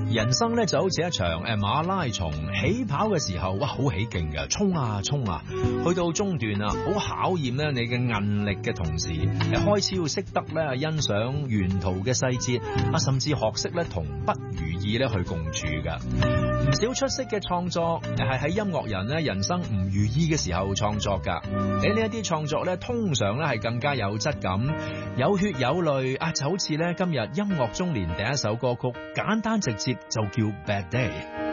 人生咧就好似一場馬拉松，起跑嘅時候哇好起勁嘅，衝啊衝啊，去到中段啊，好考驗咧你嘅韌力嘅同時，開始要識得咧欣賞沿途嘅細節啊，甚至學識咧同不如意咧去共處噶。唔少出色嘅創作係喺音樂人咧人生唔如意嘅時候創作噶。喺呢一啲創作咧，通常咧係更加有質感、有血有淚啊，就好似咧今日音樂中年第一首歌曲，簡單直接就叫 Bad Day。